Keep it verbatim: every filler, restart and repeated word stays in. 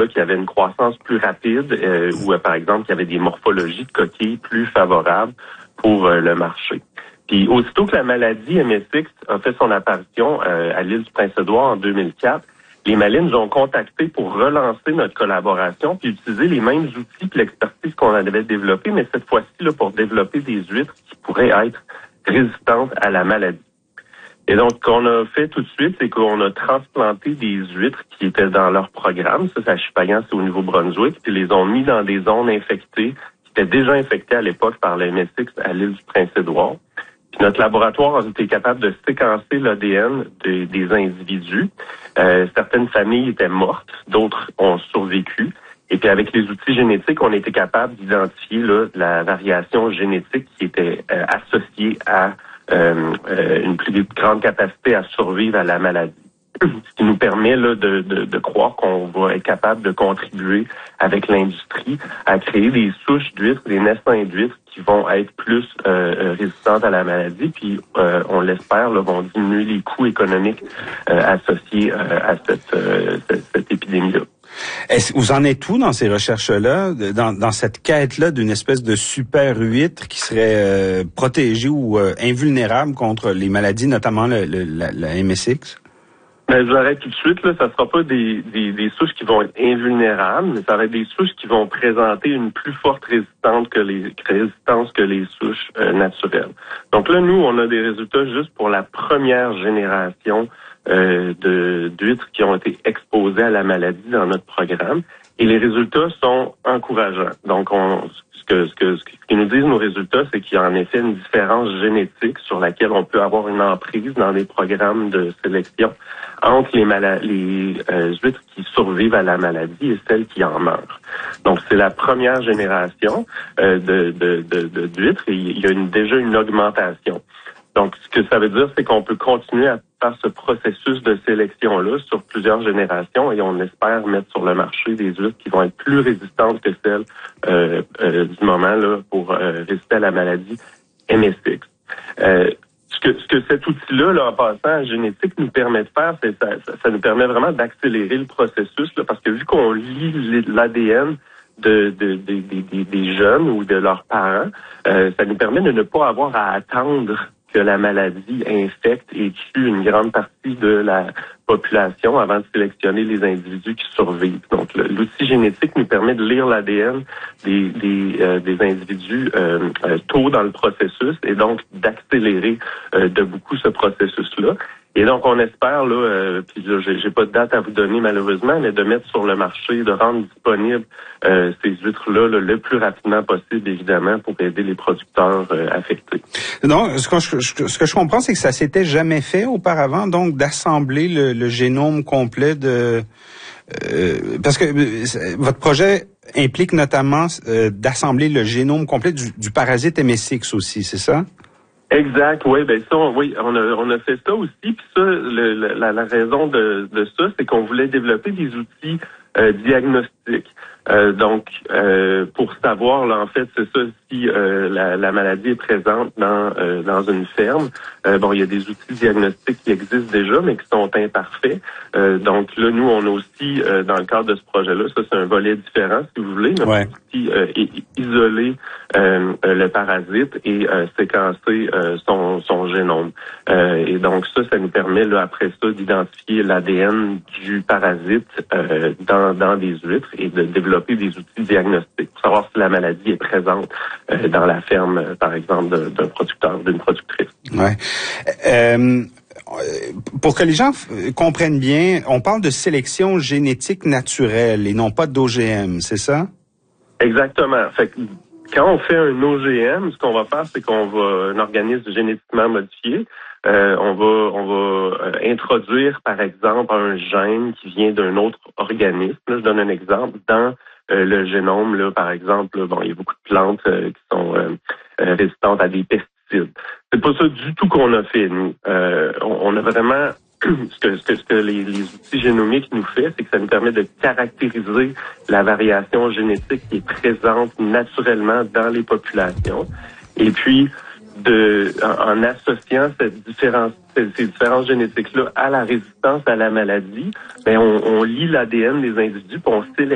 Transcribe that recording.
qui avaient une croissance plus rapide euh, ou euh, par exemple qui avaient des morphologies de coquilles plus favorables pour euh, le marché. Puis aussitôt que la maladie M S X a fait son apparition euh, à l'île du Prince-Édouard en deux mille quatre, les Malines nous ont contactés pour relancer notre collaboration puis utiliser les mêmes outils et l'expertise qu'on avait développée, mais cette fois-ci là pour développer des huîtres qui pourraient être résistantes à la maladie. Et donc, ce qu'on a fait tout de suite, c'est qu'on a transplanté des huîtres qui étaient dans leur programme. Ça, c'est à Chippagan, c'est au Nouveau-Brunswick. Puis les ont mis dans des zones infectées, qui étaient déjà infectées à l'époque par le M S X à l'île du Prince-Édouard. Puis notre laboratoire a été capable de séquencer l'A D N de, des individus. Euh, certaines familles étaient mortes, d'autres ont survécu. Et puis avec les outils génétiques, on était capable d'identifier là, la variation génétique qui était euh, associée à Euh, euh, une plus grande capacité à survivre à la maladie. Ce qui nous permet là, de, de, de croire qu'on va être capable de contribuer avec l'industrie à créer des souches d'huîtres, des naissins d'huîtres qui vont être plus euh, résistantes à la maladie, puis euh, on l'espère, là, vont diminuer les coûts économiques euh, associés euh, à cette, euh, cette, cette épidémie-là. Est-ce, vous en êtes où dans ces recherches-là, dans, dans cette quête-là d'une espèce de super huître qui serait euh, protégée ou euh, invulnérable contre les maladies, notamment le, le, la, la M S X? Ben, je l'arrête tout de suite, là. Ça sera pas des, des, des souches qui vont être invulnérables, mais ça va être des souches qui vont présenter une plus forte résistance que les, résistance que les souches euh, naturelles. Donc là, nous, on a des résultats juste pour la première génération euh, de, d'huîtres qui ont été exposées à la maladie dans notre programme. Et les résultats sont encourageants. Donc, on, ce que, ce que, ce que nous disent nos résultats, c'est qu'il y a en effet une différence génétique sur laquelle on peut avoir une emprise dans des programmes de sélection entre les, mala- les euh, huîtres qui survivent à la maladie et celles qui en meurent. Donc, c'est la première génération euh, de, de, de, de, d'huîtres et il y a une, déjà une augmentation. Donc, ce que ça veut dire, c'est qu'on peut continuer à faire ce processus de sélection-là sur plusieurs générations et on espère mettre sur le marché des huîtres qui vont être plus résistantes que celles euh, euh, du moment là pour euh, résister à la maladie M S X. Euh, ce que, ce que cet outil-là, là, en passant, génétique, nous permet de faire, c'est ça, ça, ça nous permet vraiment d'accélérer le processus, là, parce que vu qu'on lit l'A D N de, de, de, de, de des jeunes ou de leurs parents, euh, ça nous permet de ne pas avoir à attendre que la maladie infecte et tue une grande partie de la population avant de sélectionner les individus qui survivent. Donc, le, l'outil génétique nous permet de lire l'A D N des, des, euh, des individus euh, euh, tôt dans le processus et donc d'accélérer euh, de beaucoup ce processus-là. Et donc, on espère, là, euh, puis là, j'ai, j'ai pas de date à vous donner malheureusement, mais de mettre sur le marché, de rendre disponible euh, ces huîtres-là là, le plus rapidement possible, évidemment, pour aider les producteurs euh, affectés. Donc, ce que, je, ce que je comprends, c'est que ça s'était jamais fait auparavant, donc d'assembler le, le génome complet de... Euh, parce que euh, votre projet implique notamment euh, d'assembler le génome complet du, du parasite M S X aussi, c'est ça? Exact, oui, ben ça, on, oui, on a on a fait ça aussi, puis ça, le, le, la, la raison de, de ça, c'est qu'on voulait développer des outils euh, diagnostiques. Euh, donc, euh, pour savoir, là, en fait, c'est ça, si euh, la, la maladie est présente dans euh, dans une ferme. Euh, bon, il y a des outils diagnostiques qui existent déjà, mais qui sont imparfaits. Euh, donc là, nous, on a aussi, euh, dans le cadre de ce projet-là, ça, c'est un volet différent, si vous voulez, notre ouais. outil euh, isoler euh, le parasite et euh, séquencer euh, son, son génome. Euh, et donc ça, ça nous permet, là, après ça, d'identifier l'A D N du parasite euh, dans, dans des huîtres et de développer des outils diagnostiques pour savoir si la maladie est présente euh, dans la ferme, euh, par exemple, de, d'un producteur, d'une productrice. Ouais. Euh, pour que les gens f- comprennent bien, on parle de sélection génétique naturelle et non pas d'O G M, c'est ça? Exactement. Fait que quand on fait un O G M, ce qu'on va faire, c'est qu'on va un organisme génétiquement modifié. Euh, on va on va euh, introduire, par exemple, un gène qui vient d'un autre organisme. Là, je donne un exemple. Dans euh, le génome, là, par exemple, là, bon, il y a beaucoup de plantes euh, qui sont euh, euh, résistantes à des pesticides. C'est pas ça du tout qu'on a fait, nous. Euh, on, on a vraiment ce que, ce que, ce que les, les outils génomiques nous fait, c'est que ça nous permet de caractériser la variation génétique qui est présente naturellement dans les populations. Et puis, de, en, en associant cette différence, ces, ces différences génétiques-là à la résistance à la maladie, ben on, on lit l'A D N des individus, puis on sélectionne